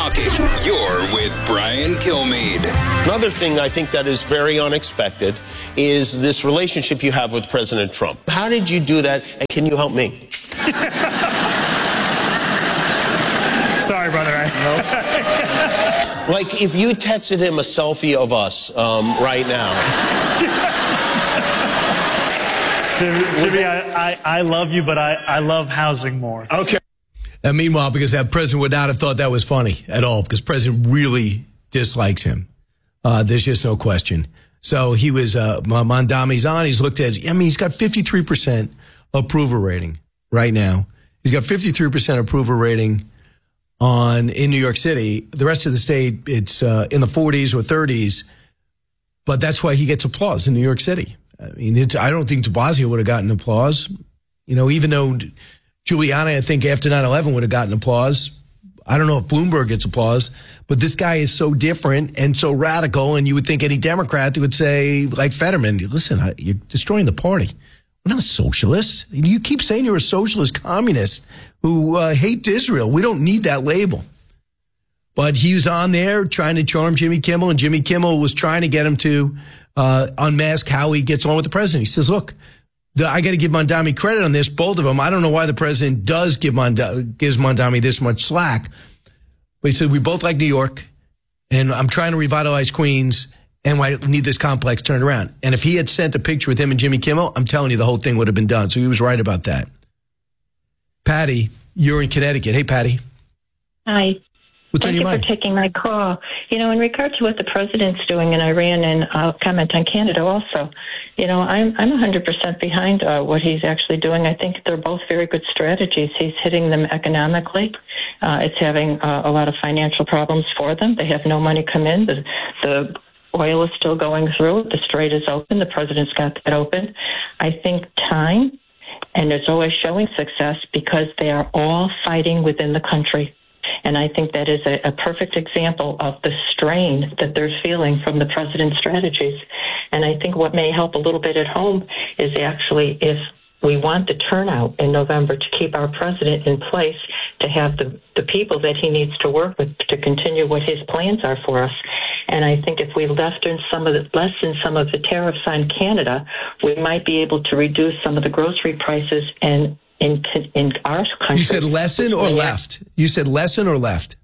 talking. You're with Brian Kilmeade. Another thing I think that is very unexpected is this relationship you have with President Trump. How did you do that, and can you help me? Sorry, brother. Like, if you texted him a selfie of us right now. Jimmy, I love you, but I love housing more. Okay. And meanwhile, because that president would not have thought that was funny at all, because president really dislikes him. There's just no question. So he was, Mondami's on. He's looked at, he's got 53% approval rating right now. He's got 53% approval rating in New York City. The rest of the state, it's in the 40s or 30s. But that's why he gets applause in New York City. I mean, I don't think de Blasio would have gotten applause. Even though Giuliani, I think, after 9/11 would have gotten applause. I don't know if Bloomberg gets applause. But this guy is so different and so radical, and you would think any Democrat would say, like Fetterman, listen, you're destroying the party. We're not socialists. You keep saying you're a socialist communist who hate Israel. We don't need that label. But he was on there trying to charm Jimmy Kimmel, and Jimmy Kimmel was trying to get him to unmask how he gets on with the president. He says, look, I got to give Mondami credit on this, both of them. I don't know why the president gives Mondami this much slack. But he said, we both like New York, and I'm trying to revitalize Queens, and I need this complex turned around. And if he had sent a picture with him and Jimmy Kimmel, I'm telling you, the whole thing would have been done. So he was right about that. Patty, you're in Connecticut. Hey, Patty. Hi. What's on your mind? Thank you for taking my call. In regard to what the president's doing in Iran, and I'll comment on Canada also, I'm 100% behind what he's actually doing. I think they're both very good strategies. He's hitting them economically. It's having a lot of financial problems for them. They have no money come in. The oil is still going through. The strait is open. The president's got that open. I think time, and it's always showing success because they are all fighting within the country. And I think that is a perfect example of the strain that they're feeling from the president's strategies. And I think what may help a little bit at home is actually, if we want the turnout in November to keep our president in place, to have the people that he needs to work with to continue what his plans are for us. And I think if we lessen some of the tariffs on Canada, we might be able to reduce some of the grocery prices in our country. You said lessen or left? You said lessen or left?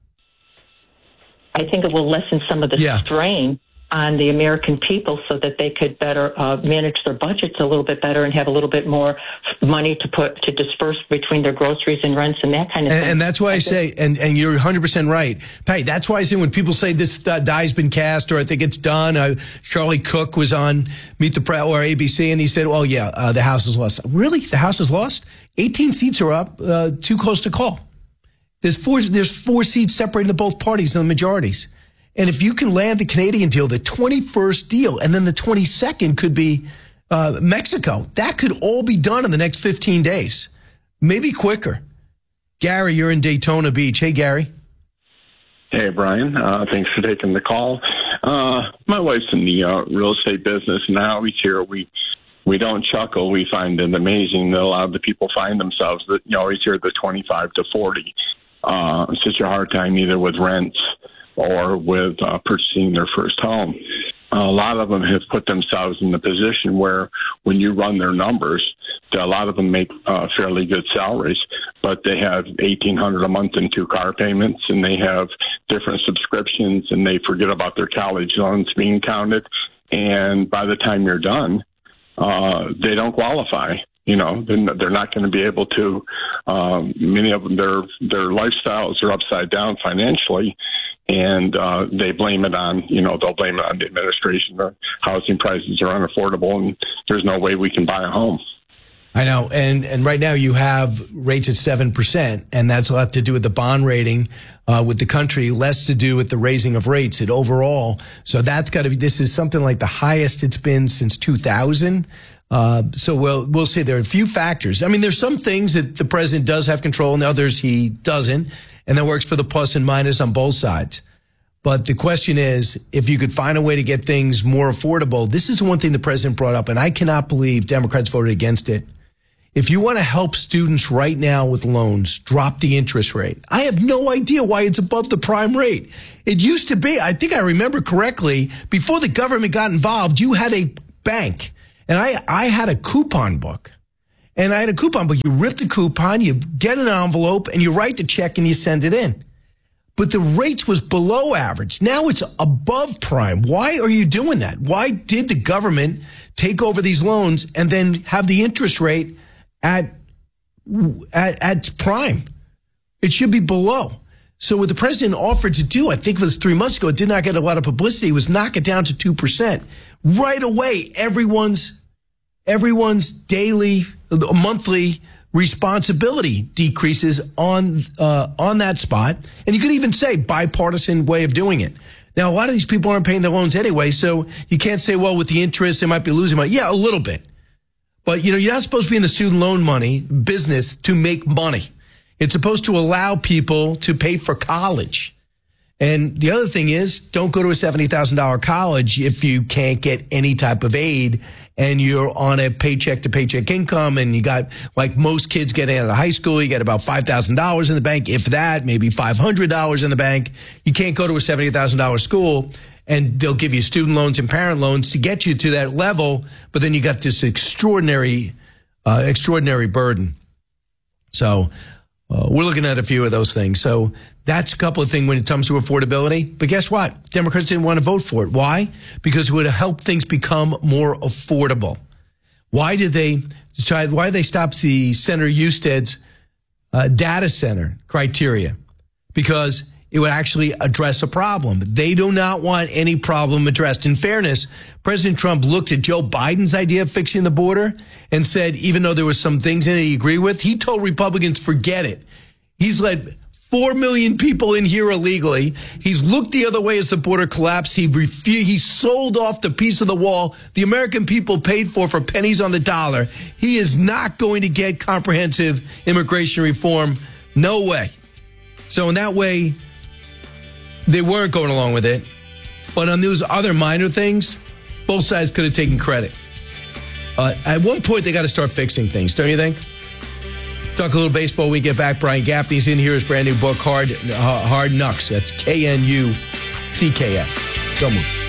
I think it will lessen some of the strain on the American people so that they could better manage their budgets a little bit better and have a little bit more money to disperse between their groceries and rents and that kind of thing. And that's why I say, and you're 100% right, Patty, that's why I say when people say this die's been cast or I think it's done, Charlie Cook was on Meet the Press or ABC and he said, oh yeah, the House is lost. Really? The House is lost? 18 seats are up, too close to call. There's four seats separating the both parties and the majorities. And if you can land the Canadian deal, the 21st deal, and then the 22nd could be Mexico, that could all be done in the next 15 days, maybe quicker. Gary, you're in Daytona Beach. Hey, Gary. Hey, Brian. Thanks for taking the call. My wife's in the real estate business now. Each year we don't chuckle. We find it amazing that a lot of the people find themselves that you always hear the 25 to 40. It's such a hard time either with rents or with purchasing their first home. A lot of them have put themselves in the position where when you run their numbers, a lot of them make fairly good salaries, but they have $1,800 a month in 2 car payments, and they have different subscriptions, and they forget about their college loans being counted. And by the time you're done, they don't qualify. They're not going to be able to. Many of them, their lifestyles are upside down financially. And they blame it on, they'll blame it on the administration. The housing prices are unaffordable, and there's no way we can buy a home. I know. And right now you have rates at 7%, and that's a lot to do with the bond rating with the country, less to do with the raising of rates at overall. So that's got to be, this is something like the highest it's been since 2000. So we'll see. There are a few factors. I mean, there's some things that the president does have control and others he doesn't. And that works for the plus and minus on both sides. But the question is, if you could find a way to get things more affordable, this is one thing the president brought up, and I cannot believe Democrats voted against it, If you want to help students right now with loans, drop the interest rate. I have no idea why it's above the prime rate. It used to be, I think I remember correctly, before the government got involved, you had a bank. And I had a coupon book. And I had a coupon book. You rip the coupon, you get an envelope, and you write the check and you send it in. But the rates was below average. Now it's above prime. Why are you doing that? Why did the government take over these loans and then have the interest rate at prime? It should be below. So what the president offered to do, I think it was 3 months ago, it did not get a lot of publicity, was knock it down to 2%. Right away, everyone's daily, monthly responsibility decreases on that spot. And you could even say bipartisan way of doing it. Now, a lot of these people aren't paying their loans anyway, so you can't say, well, with the interest, they might be losing money. Yeah, a little bit. But, you're not supposed to be in the student loan money business to make money. It's supposed to allow people to pay for college. And the other thing is, don't go to a $70,000 college if you can't get any type of aid and you're on a paycheck to paycheck income and you got, like most kids getting out of high school, you get about $5,000 in the bank, if that, maybe $500 in the bank. You can't go to a $70,000 school and they'll give you student loans and parent loans to get you to that level, but then you got this extraordinary burden. So we're looking at a few of those things. So that's a couple of things when it comes to affordability. But guess what? Democrats didn't want to vote for it. Why? Because it would help things become more affordable. Why did they stop the Senator Husted's data center criteria? Because it would actually address a problem. They do not want any problem addressed. In fairness, President Trump looked at Joe Biden's idea of fixing the border and said, even though there were some things in it he agreed with, he told Republicans, forget it. He's let 4 million people in here illegally. He's looked the other way as the border collapsed. He sold off the piece of the wall the American people paid for pennies on the dollar. He is not going to get comprehensive immigration reform. No way. So in that way, they weren't going along with it. But on those other minor things, both sides could have taken credit. At one point, they got to start fixing things, don't you think? Talk a little baseball when we get back. Brian Gaffney's in here. His brand new book, Hard Knocks. That's Knucks. Don't move.